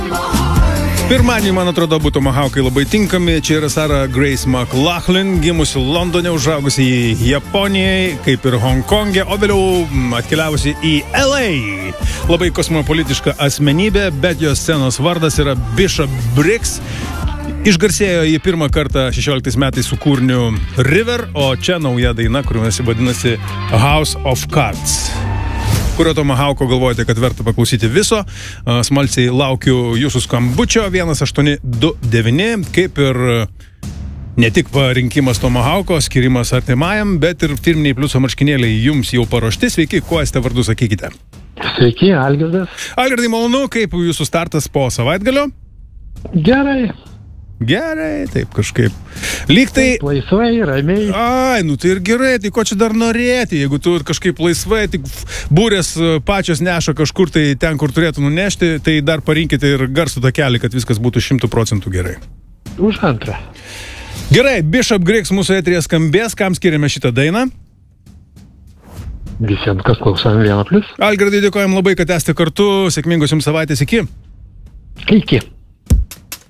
Pirmadienį, man atrodo, būtų tomahawkai labai tinkami. Čia yra Sarah Grace McLachlan, gimusi Londone, užaugusi į Japonijai, kaip ir Honkongė, o vėliau atkeliavusi į LA. Labai kosmopolitiška asmenybė, bet jos scenos vardas yra Bishop Briggs. Išgarsėjo jį pirmą kartą 16 metais su kūriniu River, o čia nauja daina, kuri vadinasi House of Cards. Kurio tomahawko galvojate, kad verta paklausyti viso. Smalsiai laukiu jūsų skambučio 1829, kaip ir ne tik parinkimas tomahawko, skirimas artimajam, bet ir firminiai pliuso marškinėliai jums jau paruošti. Sveiki, kuo esate vardu, sakykite. Sveiki, Algirdas. Algirdai, malonu, kaip jūsų startas po savaitgalio? Gerai, taip kažkaip. Lygtai... Taip, laisvai, ramiai. Ai, nu tai ir gerai, tai ko čia dar norėti, jeigu tu kažkaip laisvai, tik būrės pačios neša kažkur tai ten, kur turėtų nunešti, tai dar parinkite ir garsų takelį, kad viskas būtų 100% gerai. Už antrą. Gerai, Bishop Briggs mūsų eteryje skambės, kam skiriame šitą dainą? Visiems, kas klausom 1+. Algirdai, dėkojam labai, kad esate kartu, sėkmingos jums savaitės, iki. Iki.